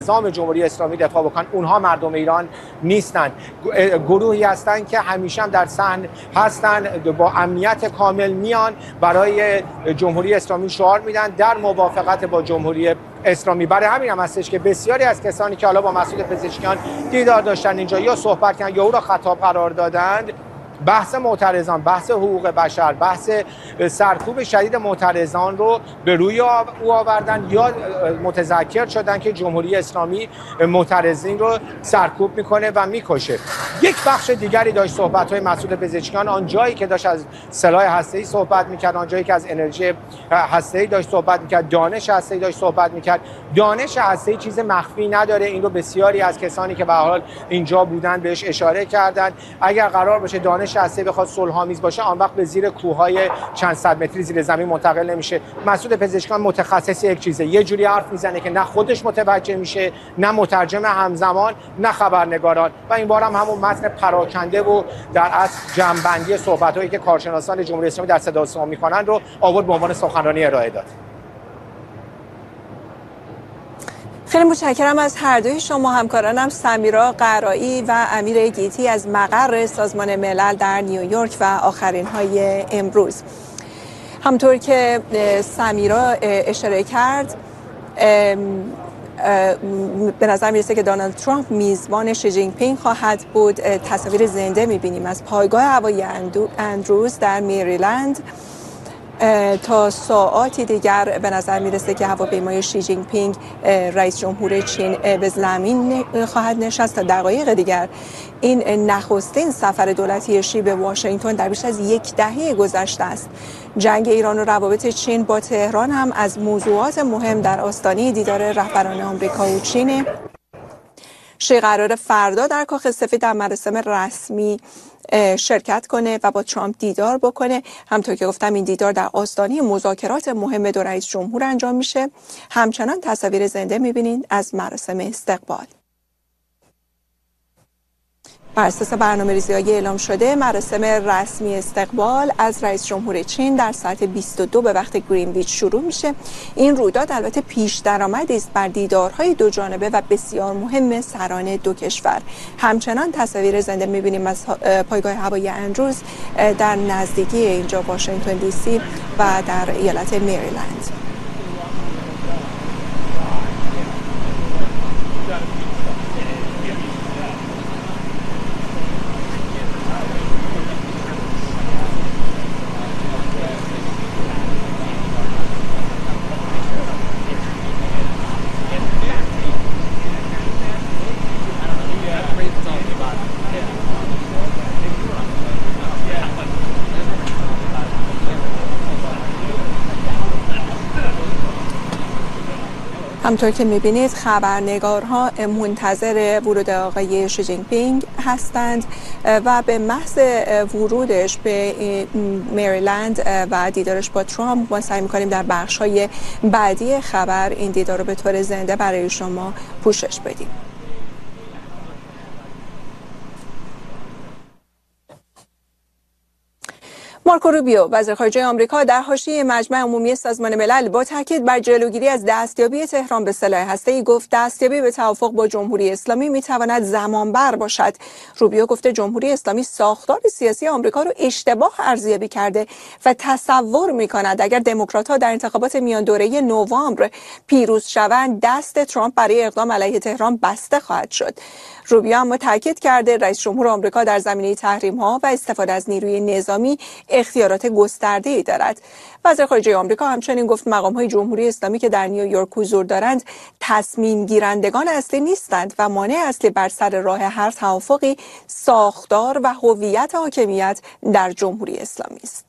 نظام جمهوری اسلامی دفاع بکنن، اونها مردم ایران نیستن. گروهی هستن که همیشه در صحن هستن، با امنیت کامل میان برای جمهوری اسلامی شعار میدن در موافقت با جمهوری اسلامی. برای همین هم هستش که بسیاری از کسانی که حالا با مسعود پزشکیان دیدار داشتن اینجا یا صحبت کردن یا او را خطاب قرار دادند، بحث معترضان، بحث حقوق بشر، بحث سرکوب شدید معترضان رو به روی او آوردن یا متذکر شدن که جمهوری اسلامی معترضین رو سرکوب میکنه و میکشه. یک بخش دیگری داشت صحبت‌های مسعود پزشکیان، آن جایی که داشت از سلاح هسته‌ای صحبت میکرد، آن جایی که از انرژی هسته‌ای داشت صحبت میکرد، دانش هسته‌ای داشت صحبت میکرد. دانش هسته‌ای چیز مخفی نداره، این رو بسیاری از کسانی که به هر حال اینجا بودن بهش اشاره کردن. اگر قرار باشه دانش هسته‌ای بخواد صلح‌آمیز باشه، آن وقت به زیر کوههای چند صد متری زیر زمین منتقل نمیشه. مسعود پزشکیان متخصص یک چیزه، یه جوری حرف میزنه که نه خودش متوجه میشه، نه مترجم همزمان، نه خبرنگاران. و این بار هم همون متن پراکنده و در اصل جمع‌بندی صحبت‌هایی که کارشناسان جمهوری اسلامی در صدا و سیما می‌کنن رو آورد به عنوان سخنرانی ارائه داد. خیلی متشکرم از هر دوی شما. همکارانم سمیرا قرایی و امیر گیتی از مقر سازمان ملل در نیویورک و آخرین های امروز. همطور که سمیرا اشاره کرد، به نظر میرسه که دونالد ترامپ میزبان شی جین پینگ خواهد بود. تصاویر زنده میبینیم از پایگاه هوایی اندروز در مریلند. تا ساعاتی دیگر به نظر میرسه که هواپیمای شی جین پینگ رئیس جمهور چین به زمین خواهد نشست. تا دقایق دیگر این نخستین سفر دولتی شی به واشنگتن در بیش از یک دهه گذشته است. جنگ ایران و روابط چین با تهران هم از موضوعات مهم در آستانه دیدار رهبران آمریکا و چین. شی قرار فردا در کاخ سفید در مراسم رسمی شرکت کنه و با ترامپ دیدار بکنه. همطور که گفتم این دیدار در آستانه مذاکرات مهم دو رئیس جمهور انجام میشه. همچنان تصاویر زنده میبینید از مراسم استقبال. بر اساس برنامه‌ریزی‌های اعلام شده، مراسم رسمی استقبال از رئیس جمهور چین در ساعت 22 به وقت گرینویچ شروع میشه. این رویداد البته پیش درآمدی است بر دیدارهای دو جانبه و بسیار مهم سران دو کشور. همچنان تصاویر زنده می‌بینیم از پایگاه هوایی اندروز در نزدیکی اینجا واشنگتن دی سی و در ایالت مریلند. همطور که می‌بینید خبرنگارها منتظر ورود آقای شی جین پینگ هستند و به محض ورودش به مریلند و دیدارش با ترامپ ما سعی می‌کنیم در بخش‌های بعدی خبر این دیدار رو به طور زنده برای شما پوشش بدیم. مارکو روبیو وزیر خارجه آمریکا در حاشیه مجمع عمومی سازمان ملل با تاکید بر جلوگیری از دستیابی تهران به سلاح هسته‌ای گفت دستیابی به توافق با جمهوری اسلامی میتواند زمانبر باشد. روبیو گفته جمهوری اسلامی ساختار سیاسی آمریکا را اشتباه ارزیابی کرده و تصور می‌کند اگر دموکرات‌ها در انتخابات میان دوره نوامبر پیروز شوند دست ترامپ برای اقدام علیه تهران بسته خواهد شد. روبیو اما تاکید کرده رئیس جمهور آمریکا در زمینه تحریم‌ها و استفاده از نیروی نظامی اختیارات گسترده‌ای دارد. وزیر خارجه آمریکا همچنین گفت مقام‌های جمهوری اسلامی که در نیویورک حضور دارند تصمیم گیرندگان اصلی نیستند و مانع اصلی بر سر راه هر توافقی ساختار و هویت حاکمیت در جمهوری اسلامی است.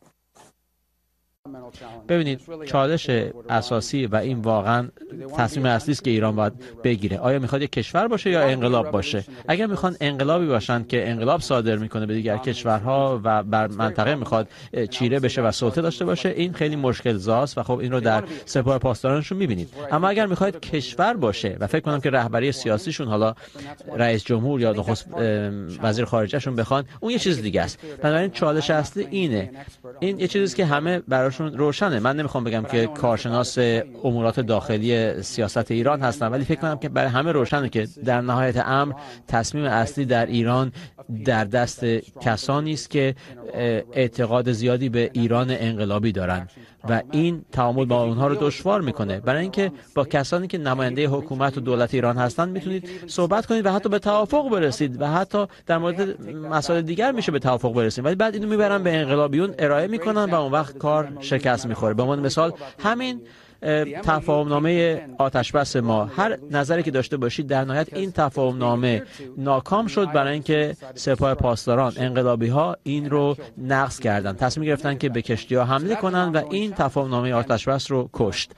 ببینید چالش اساسی و این واقعا تصمیم اصلی است که ایران باید بگیره. آیا میخواد یک کشور باشه یا انقلاب باشه؟ اگر میخوان انقلابی باشن که انقلاب صادر میکنه به دیگر کشورها و بر منطقه میخواد چیره بشه و سلطه داشته باشه، این خیلی مشکل زاست و خب این رو در سپاه پاسدارانشون میبینید. اما اگر میخواد کشور باشه و فکر کنم که رهبری سیاسیشون حالا رئیس جمهور یا نخست وزیر خارجه شون بخوان، اون یه چیز دیگه است. بنابراین چالش اصلی اینه. این یه چیزی که همه براش کارشون روشنه. من نمیخوام بگم که کارشناس امورات داخلی سیاست ایران هستم، ولی فکر کنم که برای همه روشنه که در نهایت امر تصمیم اصلی در ایران در دست کسانی است که اعتقاد زیادی به ایران انقلابی دارند و این تعامل با اونها رو دشوار میکنه. برای اینکه با کسانی که نماینده حکومت و دولت ایران هستند میتونید صحبت کنید و حتی به توافق برسید و حتی در مورد مسائل دیگر میشه به توافق برسید، ولی بعد اینو میبرن به انقلابیون ارائه میکنن و اون وقت کار شکست میخوره. به عنوان مثال همین تفاهمنامه آتشبس ما، هر نظری که داشته باشید در نهایت این تفاهمنامه ناکام شد برای اینکه سپاه پاسداران انقلابی ها این رو نقض کردن، تصمیم گرفتن که به کشتی ها حمله کنن و این تفاهمنامه آتشبس رو کشت.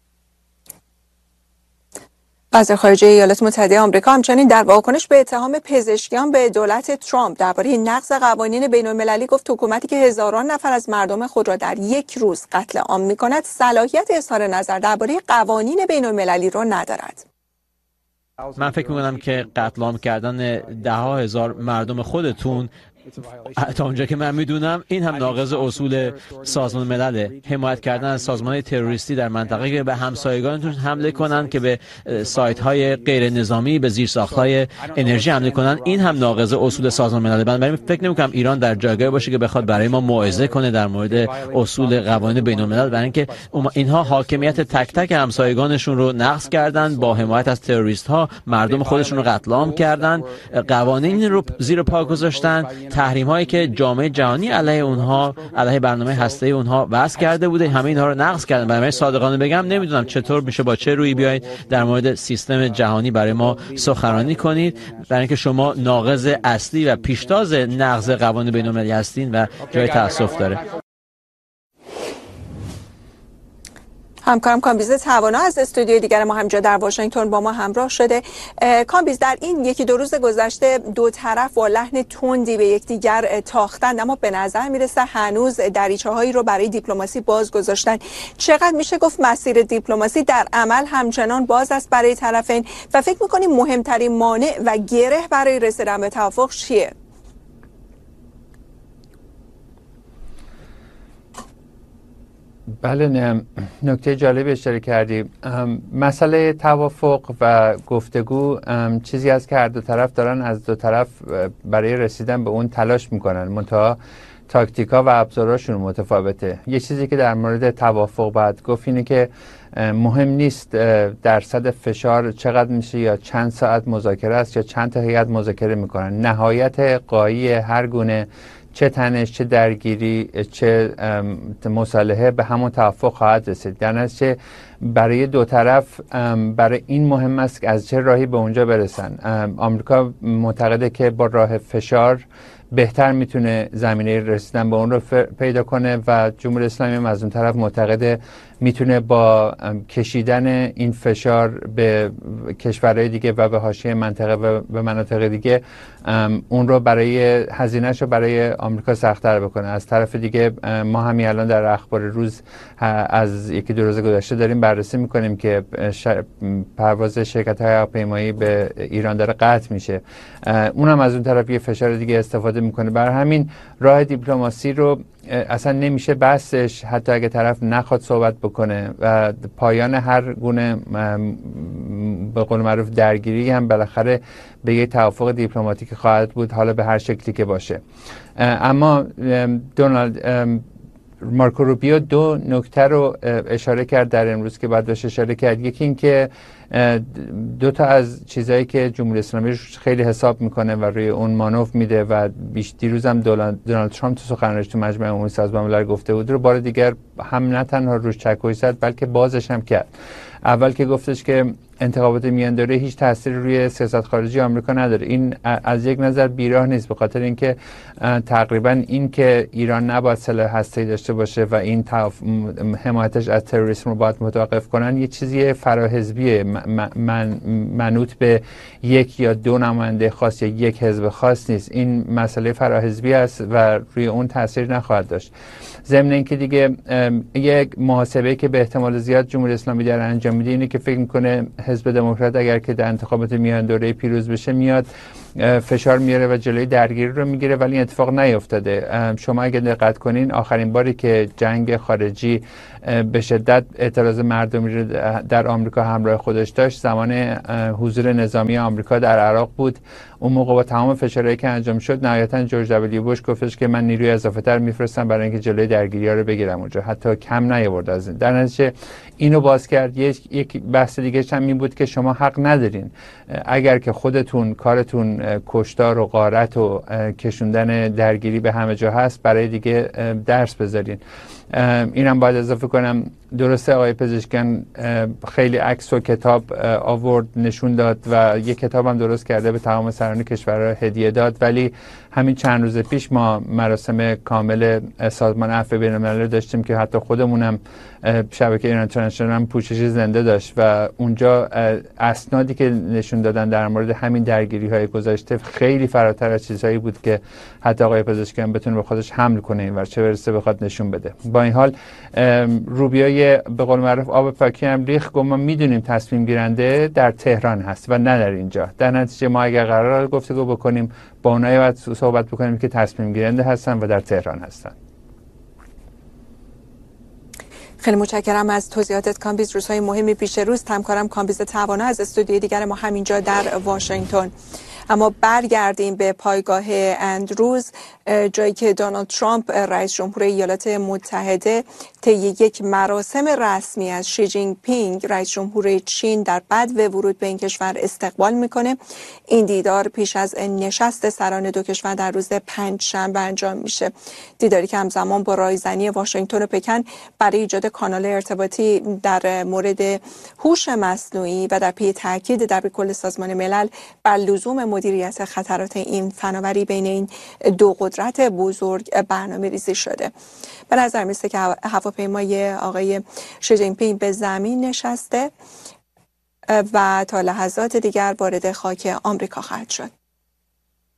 وزیر خارجه ایالات متحده آمریکا همچنین در واکنش به اتهام پزشکیان به دولت ترامپ درباره نقض قوانین بین‌المللی گفت حکومتی که هزاران نفر از مردم خود را در یک روز قتل عام می‌کند صلاحیت اظهار نظر درباره قوانین بین‌المللی را ندارد. من فکر می‌کنم که قتل عام کردن ده‌ها هزار مردم خودتون تا اونجا که من میدونم این هم ناقض اصول سازمان ملله. حمایت کردن از سازمان تروریستی در منطقه که به همسایگانتون حمله کنن، که به سایت های غیر نظامی، به زیرساخت های انرژی حمله کنن، این هم ناقض اصول سازمان ملل. من فکر نمی‌کنم ایران در جایگاهی باشه که بخواد برای ما موعظه کنه در مورد اصول قوانین بین‌الملل، برای اینکه اینها حاکمیت تک تک همسایگانشون رو نقض کردن، با حمایت از تروریست ها مردم خودشون رو قتل عام کردن، قوانین رو زیر پا گذاشتن، تحریم هایی که جامعه جهانی علیه اونها، علیه برنامه هسته‌ای اونها وضع کرده بوده، همه اینها رو نقض کردن. برای صادقانه بگم نمیدونم چطور میشه با چه رویی بیاید در مورد سیستم جهانی برای ما سخنرانی کنید، برای اینکه شما ناقض اصلی و پیشتاز نقض قوانین بین‌المللی هستین و جای تأسف داره. همکارم کامبیز توانا از استودیوی دیگر ما همجا در واشنگتن با ما همراه شده. کامبیز، در این یکی دو روز گذشته دو طرف با لحن تندی به یکدیگر تاختند، اما به نظر میرسه هنوز دریچه‌هایی رو برای دیپلماسی باز گذاشتن. چقدر میشه گفت مسیر دیپلماسی در عمل همچنان باز است برای طرفین و فکر می‌کنی مهمترین مانع و گره برای رسیدن به توافق چیه؟ بله، نکته جالبی اشاره کردی. مسئله توافق و گفتگو چیزی است که هر دو طرف دارن از دو طرف برای رسیدن به اون تلاش میکنن، منتها تاکتیکا و ابزاراشون متفاوته. یه چیزی که در مورد توافق باید گفت اینه که مهم نیست درصد فشار چقدر میشه یا چند ساعت مذاکره است یا چند تا هیئت مذاکره میکنن. نهایت غایی هر گونه چه تنش، چه درگیری، چه مصالحه به همون توافق خواهد رسید. در نتیجه برای دو طرف برای این مهم است که از چه راهی به اونجا برسن. آمریکا معتقده که با راه فشار بهتر میتونه زمینه رسیدن به اون رو پیدا کنه و جمهوری اسلامی هم از اون طرف معتقده میتونه با کشیدن این فشار به کشورهای دیگه و به حاشیه منطقه و به مناطق دیگه اون رو برای هزینه‌اش رو برای آمریکا سخت‌تر بکنه. از طرف دیگه ما همین الان در اخبار روز از یکی دو روز گذشته داریم بررسی میکنیم که پرواز شرکت‌های هواپیمایی به ایران داره قطع میشه. اونم از اون طرف یه فشار دیگه استفاده میکنه. برای همین راه دیپلماسی رو اصلا نمیشه بحثش، حتی اگه طرف نخواد صحبت بکنه، و پایان هر گونه به قول معروف درگیری هم بالاخره به یه توافق دیپلماتیک خواهد بود، حالا به هر شکلی که باشه. اما مارکو روبیو دو نکته رو اشاره کرد در امروز که باید بهش اشاره کرد. یکی این که دو تا از چیزایی که جمهوری اسلامی خیلی حساب میکنه و روی اون مانور میده و دیروز هم دونالد ترامپ تو سخنرانیش تو مجمع عمومی سازمان ملل گفته بود، رو بار دیگر هم نه تنها روش چکش زد بلکه بازش هم کرد. اول که گفتش که انتخابات میانداره هیچ تأثیری روی سیاست خارجی آمریکا نداره. این از یک نظر بیراه نیست، به خاطر اینکه تقریبا این که ایران نباید سلاح هسته‌ای داشته باشه و این حمایتش از تروریسم رو باید متوقف کنن یه چیزی فراحزبیه، منوط به یک یا دو نماینده خاص یا یک حزب خاص نیست. این مسئله فراحزبی است و روی اون تأثیر نخواهد داشت. ضمن اینکه دیگه یک محاسبه که به احتمال زیاد جمهوری اسلامی در انجام میده اینه که فکر میکنه حزب دموکرات اگر که در انتخابات میان دوره پیروز بشه میاد فشار میاره و جلوی درگیری رو میگیره، ولی این اتفاق نیفتاده. شما اگه دقت کنین آخرین باری که جنگ خارجی به شدت اعتراض مردمی رو در آمریکا همراه خودش داشت زمان حضور نظامی آمریکا در عراق بود. اون موقع با تمام فشارهایی که انجام شد نهایتا جورج دبلیو بوش گفتش که من نیروی اضافه تر میفرستم برای اینکه جلوی درگیری‌ها رو بگیرم اونجا، حتی کم نیاورد از این. در نتیجه اینو باز کرد. یک بحث دیگه هم این بود که شما حق ندارین اگر که خودتون کارتون کشتار و غارت و کشوندن درگیری به همه جا هست برای دیگه درس بذارین. اینم باید اضافه کنم، درسته آقای پزشکیان خیلی عکس و کتاب آورد نشون داد و یک کتاب هم درست کرده به تمام سران کشورها هدیه داد، ولی همین چند روز پیش ما مراسم کامل سازمان عفو بین‌المللی داشتیم که حتی خودمونم شبکه ایران اینترنشنال هم پوشش زنده داشت و اونجا اسنادی که نشون دادن در مورد همین درگیری‌های گذشته خیلی فراتر از چیزهایی بود که حتی آقای پزشکیان بتونه به خودش حمل کنه اینور، چه برسه بخواد نشون بده. با این حال روبیای به قول معروف آب پاکی هم ریخت، ما میدونیم تصمیم گیرنده در تهران هست و نه در اینجا. در نتیجه ما اگر قرار گفتگو بکنیم با اونایی باید صحبت بکنیم که تصمیم گیرنده هستن و در تهران هستن. خیلی متشکرم از توضیحاتت کامبیز. روزهای مهمی پیش روز. همکارم کامبیز توانا از استودیوی دیگر ما همینجا در واشنگتن. اما برگردیم به پایگاه اندروز، جایی که دونالد ترامپ رئیس جمهور ایالات متحده طی یک مراسم رسمی از شی جین پینگ رئیس جمهور چین در بدو ورود به این کشور استقبال میکنه. این دیدار پیش از نشست سران دو کشور در روز پنجشنبه انجام میشه. دیداری که همزمان با رایزنی واشنگتن و پکن برای ایجاد کانال ارتباطی در مورد هوش مصنوعی و در پی تاکید در کل سازمان ملل بر لزوم مدیریت خطرات این فناوری بین این دو قدرت بزرگ برنامه‌ریزی شده. به نظر میسته که هواپیمای آقای شی جین پینگ به زمین نشسته و تا لحظات دیگر وارد خاک آمریکا خواهد شد.